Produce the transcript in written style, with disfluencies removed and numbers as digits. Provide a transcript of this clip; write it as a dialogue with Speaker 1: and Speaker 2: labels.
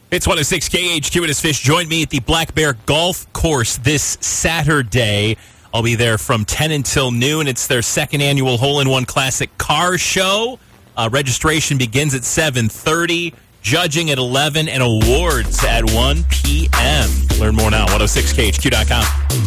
Speaker 1: It's 106 KHQ and his Fish. Join me at the Black Bear Golf Course this Saturday. I'll be there from 10 until noon. It's their second annual Hole-in-One Classic Car Show. Registration begins at 7:30, judging at 11, and awards at 1 p.m. Learn more now, 106khq.com.